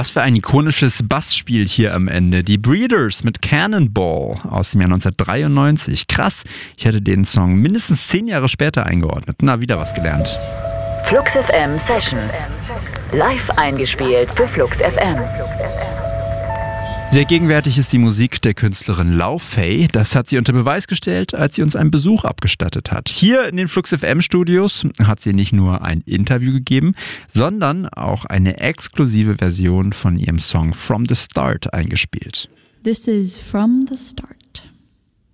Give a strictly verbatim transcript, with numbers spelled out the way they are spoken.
Was für ein ikonisches Bassspiel hier am Ende. Die Breeders mit Cannonball aus dem Jahr neunzehnhundertdreiundneunzig. Krass, ich hätte den Song mindestens zehn Jahre später eingeordnet. Na, wieder was gelernt. Flux F M Sessions. Live eingespielt für Flux F M. Sehr gegenwärtig ist die Musik der Künstlerin Lau Fei. Das hat sie unter Beweis gestellt, als sie uns einen Besuch abgestattet hat. Hier in den Flux F M Studios hat sie nicht nur ein Interview gegeben, sondern auch eine exklusive Version von ihrem Song From the Start eingespielt. This is From the Start.